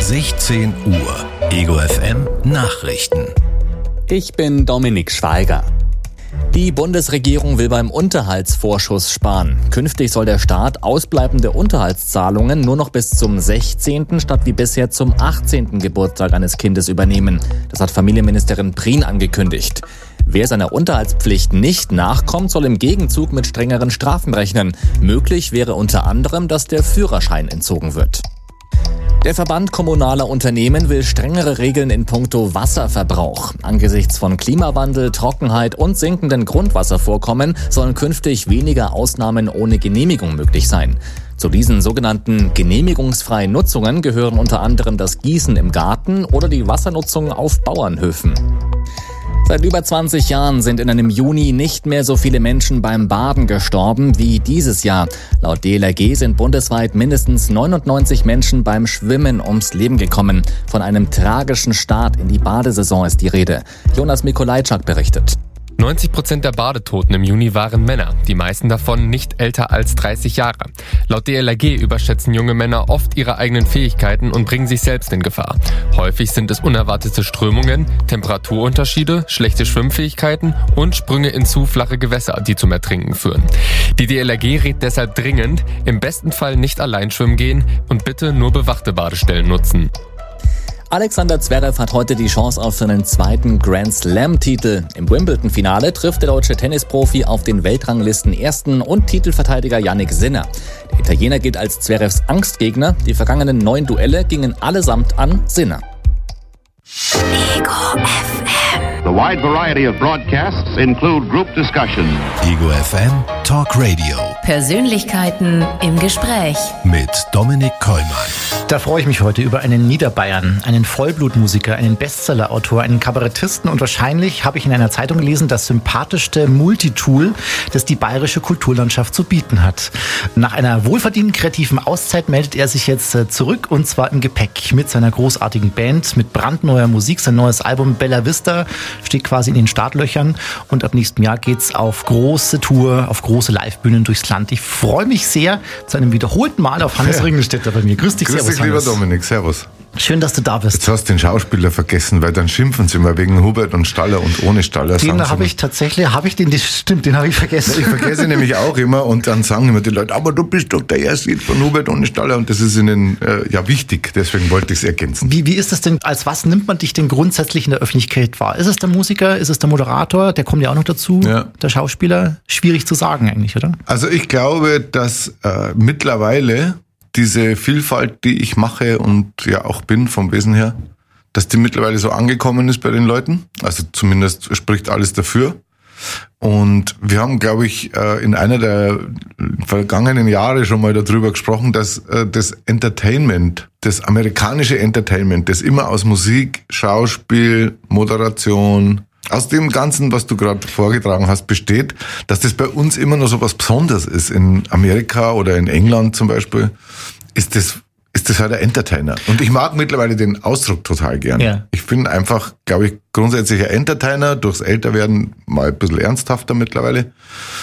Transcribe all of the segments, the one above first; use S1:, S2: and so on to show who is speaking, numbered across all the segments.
S1: 16 Uhr. Ego FM Nachrichten.
S2: Ich bin Dominik Schweiger. Die Bundesregierung will beim Unterhaltsvorschuss sparen. Künftig soll der Staat ausbleibende Unterhaltszahlungen nur noch bis zum 16. statt wie bisher zum 18. Geburtstag eines Kindes übernehmen. Das hat Familienministerin Prien angekündigt. Wer seiner Unterhaltspflicht nicht nachkommt, soll im Gegenzug mit strengeren Strafen rechnen. Möglich wäre unter anderem, dass der Führerschein entzogen wird. Der Verband kommunaler Unternehmen will strengere Regeln in puncto Wasserverbrauch. Angesichts von Klimawandel, Trockenheit und sinkenden Grundwasservorkommen sollen künftig weniger Ausnahmen ohne Genehmigung möglich sein. Zu diesen sogenannten genehmigungsfreien Nutzungen gehören unter anderem das Gießen im Garten oder die Wassernutzung auf Bauernhöfen. Seit über 20 Jahren sind in einem Juni nicht mehr so viele Menschen beim Baden gestorben wie dieses Jahr. Laut DLRG sind bundesweit mindestens 99 Menschen beim Schwimmen ums Leben gekommen. Von einem tragischen Start in die Badesaison ist die Rede. Jonas Mikolajczak berichtet.
S3: 90% der Badetoten im Juni waren Männer, die meisten davon nicht älter als 30 Jahre. Laut DLRG überschätzen junge Männer oft ihre eigenen Fähigkeiten und bringen sich selbst in Gefahr. Häufig sind es unerwartete Strömungen, Temperaturunterschiede, schlechte Schwimmfähigkeiten und Sprünge in zu flache Gewässer, die zum Ertrinken führen. Die DLRG rät deshalb dringend, im besten Fall nicht allein schwimmen gehen und bitte nur bewachte Badestellen nutzen.
S2: Alexander Zverev hat heute die Chance auf seinen zweiten Grand-Slam-Titel. Im Wimbledon-Finale trifft der deutsche Tennisprofi auf den Weltranglisten-Ersten und Titelverteidiger Yannick Sinner. Der Italiener gilt als Zverevs Angstgegner. Die vergangenen 9 Duelle gingen allesamt an Sinner.
S4: Ego FM.
S5: The wide variety of broadcasts include group discussion.
S1: Ego FM Talk Radio.
S4: Persönlichkeiten im Gespräch.
S1: Mit Dominik Kollmann.
S6: Da freue ich mich heute über einen Niederbayern, einen Vollblutmusiker, einen Bestsellerautor, einen Kabarettisten und wahrscheinlich, habe ich in einer Zeitung gelesen, das sympathischste Multitool, das die bayerische Kulturlandschaft zu bieten hat. Nach einer wohlverdienten kreativen Auszeit meldet er sich jetzt zurück und zwar im Gepäck mit seiner großartigen Band, mit brandneuer Musik. Sein neues Album Bella Vista steht quasi in den Startlöchern und ab nächstem Jahr geht's auf große Tour, auf große Livebühnen durchs Land. Ich freue mich sehr zu einem wiederholten Mal auf Hannes Ringelstetter bei mir. Grüß dich,
S7: Grüß
S6: servus,
S7: dich, lieber
S6: Hannes.
S7: Dominik, servus.
S6: Schön, dass du da bist.
S7: Jetzt hast du den Schauspieler vergessen, weil dann schimpfen sie immer wegen Hubert und Staller und ohne Staller.
S6: Den habe ich tatsächlich, den habe ich vergessen.
S7: Ich vergesse nämlich auch immer und dann sagen immer die Leute, aber du bist doch der erste von Hubert ohne Staller und das ist ihnen wichtig, deswegen wollte ich es ergänzen.
S6: Wie ist das denn, als was nimmt man dich denn grundsätzlich in der Öffentlichkeit wahr? Ist es der Musiker, ist es der Moderator, der kommt ja auch noch dazu, der Schauspieler? Schwierig zu sagen eigentlich, oder?
S7: Also ich glaube, dass mittlerweile diese Vielfalt, die ich mache und ja auch bin vom Wesen her, dass die mittlerweile so angekommen ist bei den Leuten. Also zumindest spricht alles dafür. Und wir haben, glaube ich, in einer der vergangenen Jahre schon mal darüber gesprochen, dass das Entertainment, das amerikanische Entertainment, das immer aus Musik, Schauspiel, Moderation, aus dem Ganzen, was du gerade vorgetragen hast, besteht, dass das bei uns immer noch so was Besonderes ist. In Amerika oder in England zum Beispiel ist das halt ein Entertainer. Und ich mag mittlerweile den Ausdruck total gern. Ja. Ich bin einfach, glaube ich, grundsätzlich ein Entertainer, durchs Älterwerden mal ein bisschen ernsthafter mittlerweile.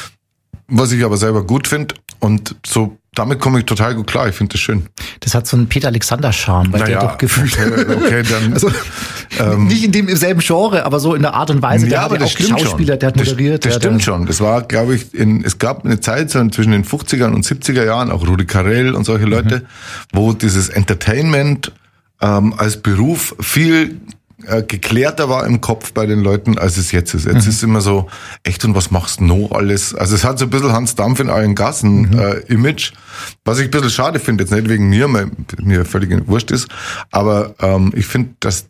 S7: Was ich aber selber gut finde. Und so, damit komme ich total gut klar. Ich finde das schön.
S6: Das hat so einen Peter-Alexander-Charme, weil der doch gefühlt.
S7: Okay, dann.
S6: Also, nicht in demselben Genre, aber so in der Art und Weise.
S7: Ja, aber das stimmt
S6: Schauspieler,
S7: schon.
S6: Der hat moderiert.
S7: Das stimmt schon. Das war, glaube ich, es gab eine Zeit so zwischen den 50er und 70er Jahren, auch Rudi Carrell und solche Leute, wo dieses Entertainment als Beruf viel geklärter war im Kopf bei den Leuten, als es jetzt ist. Jetzt ist es immer so, echt, und was machst du noch alles? Also es hat so ein bisschen Hans Dampf in allen Gassen Image, was ich ein bisschen schade finde, jetzt nicht wegen mir völlig wurscht ist, aber ich finde, dass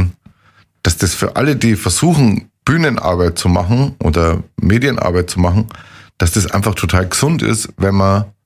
S7: das für alle, die versuchen, Bühnenarbeit zu machen oder Medienarbeit zu machen, dass das einfach total gesund ist, wenn man